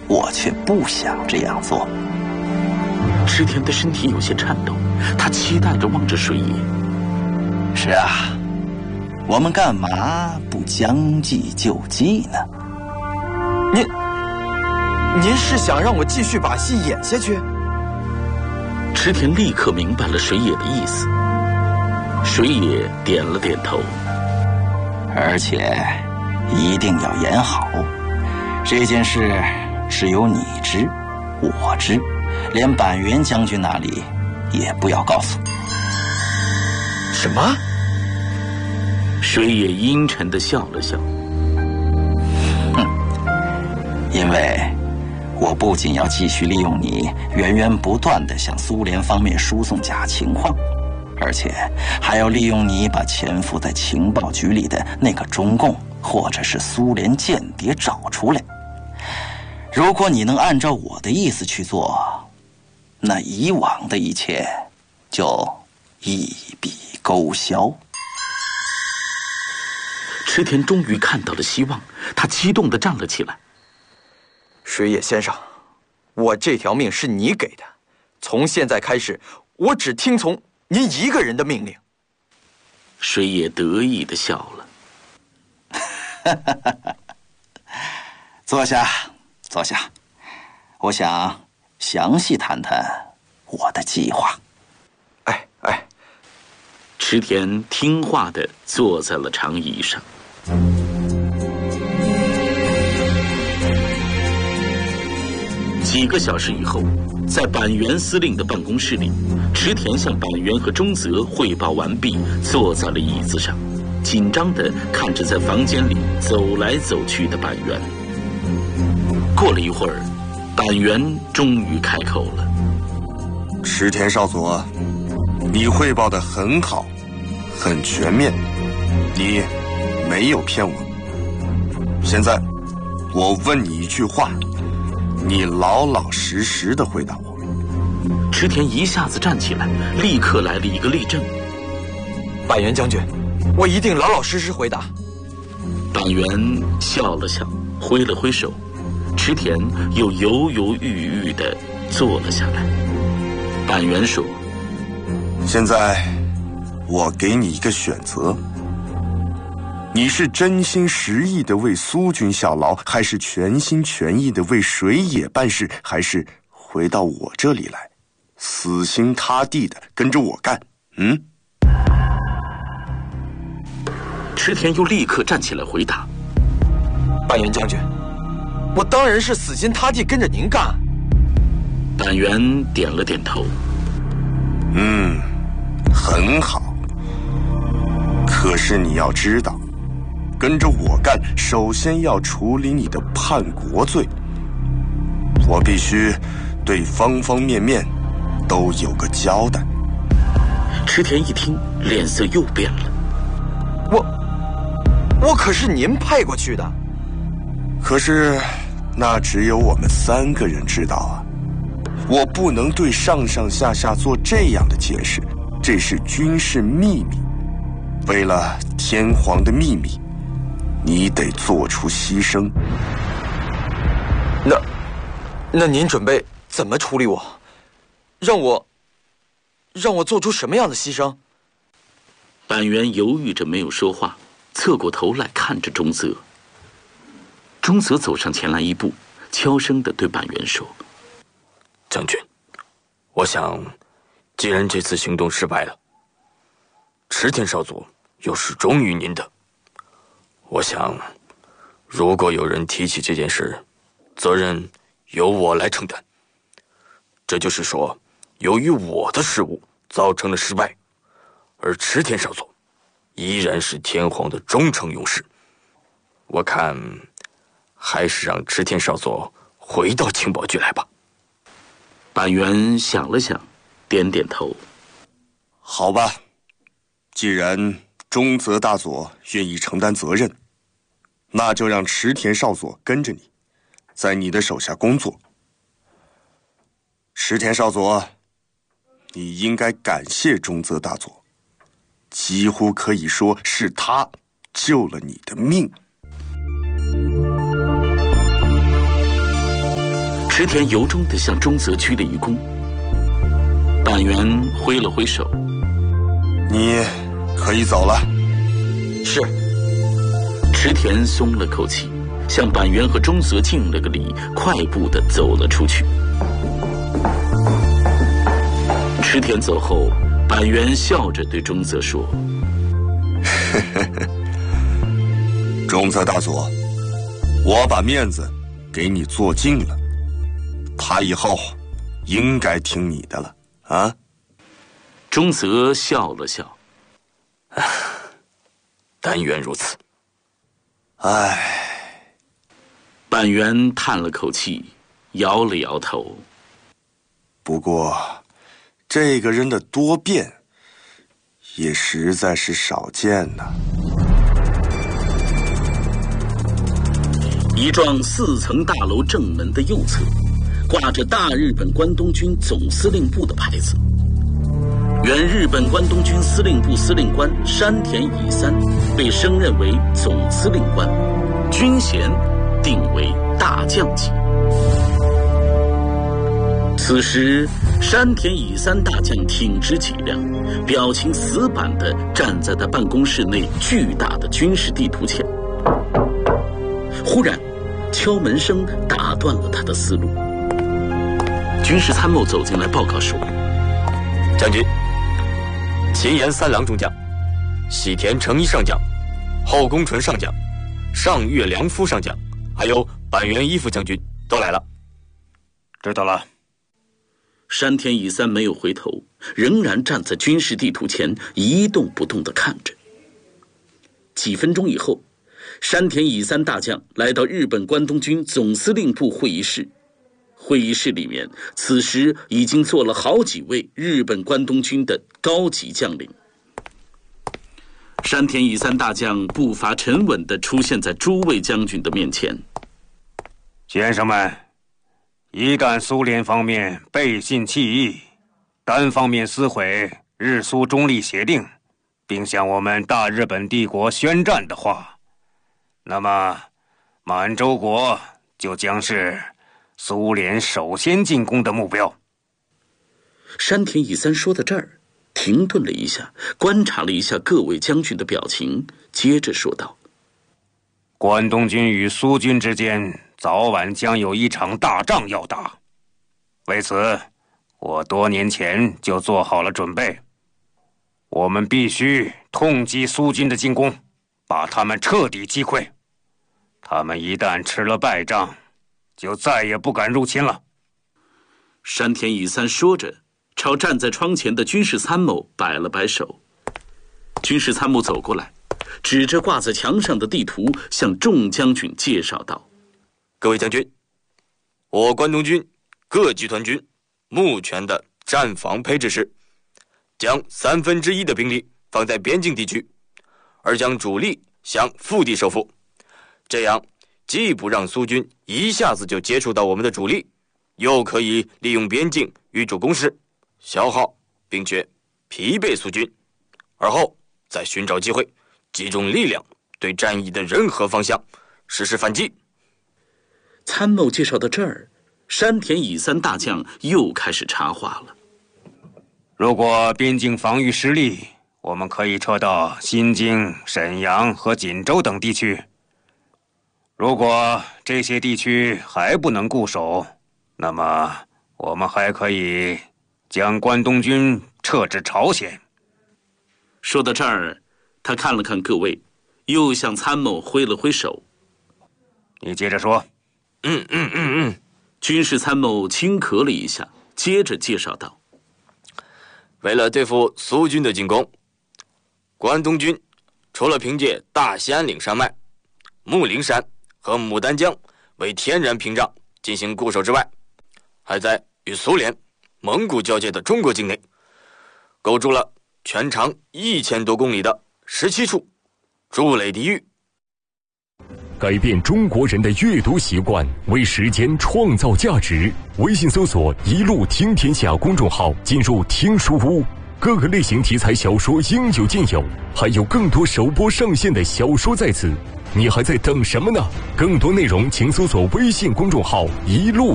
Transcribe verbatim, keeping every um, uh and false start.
我却不想这样做。 池田的身体有些颤抖，他期待着望着水野。 是啊，我们干嘛不将计就计呢？ 您，您是想让我继续把戏演下去？ 池田立刻明白了水野的意思。水野点了点头。 而且一定要演好，这件事只有你知，我知，连板垣将军那里也不要告诉。 什么？ 水野阴沉地笑了笑。 哼，因为我不仅要继续利用你源源不断地向苏联方面输送假情况，而且还要利用你把潜伏在情报局里的那个中共或者是苏联间谍找出来。如果你能按照我的意思去做，那以往的一切就一笔勾销。 池田终于看到了希望，他激动地站了起来。 水野先生，我这条命是你给的，从现在开始，我只听从您一个人的命令。 水野得意地笑了。 坐下，坐下，我想详细谈谈我的计划。 哎哎， 池田听话地坐在了长椅上。几个小时以后，在板垣司令的办公室里，池田向板垣和中泽汇报完毕，坐在了椅子上，紧张地看着在房间里走来走去的板垣。过了一会儿，板垣终于开口了：“ 池田少佐，你汇报得很好，很全面，你没有骗我。现在我问你一句话，你老老实实的回答我。” 池田一下子站起来，立刻来了一个立正。 板垣将军，我一定老老实实回答。 板垣笑了笑，挥了挥手，池田又犹犹豫豫地坐了下来。板垣说：“ 现在我给你一个选择，你是真心实意的为苏军效劳，还是全心全意的为水野办事，还是回到我这里来，死心塌地的跟着我干？嗯？” 池田又立刻站起来回答：“ 板垣将军，我当然是死心塌地跟着您干。” 板垣点了点头。 嗯，很好。可是你要知道，跟着我干，首先要处理你的叛国罪。我必须对方方面面都有个交代。 池田一听，脸色又变了。 我，我可是您派过去的。 可是，那只有我们三个人知道啊。我不能对上上下下做这样的解释，这是军事秘密。为了天皇的秘密，你得做出牺牲。 那，那您准备怎么处理我？让我，让我做出什么样的牺牲？ 板垣犹豫着没有说话，侧过头来看着中泽。中泽走上前来一步，悄声地对板垣说：“ 将军，我想，既然这次行动失败了，池田少佐又是忠于您的，我想，如果有人提起这件事，责任由我来承担。这就是说，由于我的失误造成了失败，而池田少佐依然是天皇的忠诚勇士。我看，还是让池田少佐回到情报局来吧。” 板垣想了想，点点头。 好吧，既然中泽大佐愿意承担责任，那就让池田少佐跟着你，在你的手下工作。池田少佐，你应该感谢中泽大佐，几乎可以说是他救了你的命。 池田由衷地向中泽鞠了一躬。板垣挥了挥手：“ 你可以走了。” 是。 池田松了口气，向板垣和中泽敬了个礼，快步地走了出去。池田走后，板垣笑着对中泽说：“ 中泽大佐，我把面子给你做尽了，他以后应该听你的了啊。” 中泽笑了笑：“ 但愿如此。” 唉。 板垣叹了口气，摇了摇头。 不过，这个人的多变，也实在是少见呐。 一幢四层大楼正门的右侧，挂着大日本关东军总司令部的牌子。原日本关东军司令部司令官山田乙三被升任为总司令官，军衔定为大将级。此时，山田乙三大将挺直脊梁，表情死板地站在他办公室内巨大的军事地图前。忽然，敲门声打断了他的思路。军事参谋走进来报告说：“ 将军，秦岩三郎中将、喜田诚一上将、后宫纯上将、上岳良夫上将，还有板垣一副将军都来了。” 知道了。 山田乙三没有回头，仍然站在军事地图前一动不动地看着。几分钟以后，山田乙三大将来到日本关东军总司令部会议室。会议室里面，此时已经坐了好几位日本关东军的高级将领。山田乙三大将步伐沉稳地出现在诸位将军的面前。 先生们，一旦苏联方面背信弃义，单方面撕毁日苏中立协定，并向我们大日本帝国宣战的话，那么满洲国就将是苏联首先进攻的目标。 山田乙三说到这儿，停顿了一下，观察了一下各位将军的表情，接着说道：“ 关东军与苏军之间早晚将有一场大仗要打，为此，我多年前就做好了准备。我们必须痛击苏军的进攻，把他们彻底击溃。他们一旦吃了败仗，就再也不敢入侵了。” 山田乙三说着，朝站在窗前的军事参谋摆了摆手。军事参谋走过来，指着挂在墙上的地图，向众将军介绍道：“ 各位将军，我关东军各集团军目前的战防配置是，将三分之一的兵力放在边境地区，而将主力向腹地收复。这样既不让苏军一下子就接触到我们的主力，又可以利用边境与主攻势，消耗并且疲惫苏军，而后再寻找机会，集中力量对战役的任何方向实施反击。” 参谋介绍到这儿，山田乙三大将又开始插话了：“ 如果边境防御失利，我们可以撤到新津、沈阳和锦州等地区。如果这些地区还不能固守，那么我们还可以将关东军撤至朝鲜。” 说到这儿，他看了看各位，又向参谋挥了挥手：“ 你接着说。”“ 嗯嗯嗯嗯。” 军事参谋轻咳了一下，接着介绍道：“ 为了对付苏军的进攻，关东军除了凭借大兴安岭山脉、木陵山和牡丹江为天然屏障进行固守之外，还在与苏联、蒙古交界的中国境内构筑了全长一千多公里的十七处筑垒地域。” 改变中国人的阅读习惯，为时间创造价值。微信搜索“一路听天下”公众号，进入听书屋，各个类型题材小说应有尽有，还有更多首播上线的小说在此。你还在等什么呢？更多内容请搜索微信公众号“一路”。